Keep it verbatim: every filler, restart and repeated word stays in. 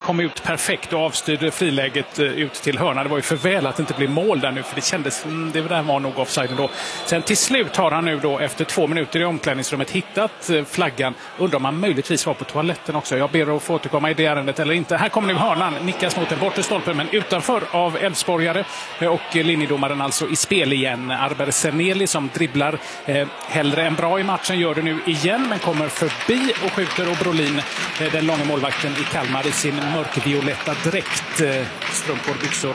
kom ut perfekt och avstyrde friläget ut till hörna. Det var ju för väl att det inte blev mål där nu, för det kändes, det där var nog offside då. Sen till slut har han nu då efter två minuter i omklädningsrummet hittat flaggan. Undrar om han möjligtvis var på toaletten också. Jag ber att få återkomma i det ärendet eller inte. Här kommer nu hörnan, nickas mot den bortre stolpen men utanför av Elfsborgare, och linjedomaren alltså i spel igen. Arber Serneli som dribblar eh, hellre än bra i matchen, gör det nu igen men kommer förbi och skjuter, och Brolin, eh, den långa målvakten i Kalmar, i sin mörkvioletta dräkt, eh, strumpor, byxor